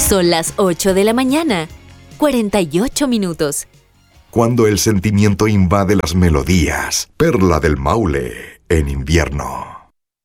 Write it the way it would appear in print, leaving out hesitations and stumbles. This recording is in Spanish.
Son las 8 de la mañana, 48 minutos. Cuando el sentimiento invade las melodías, Perla del Maule en invierno.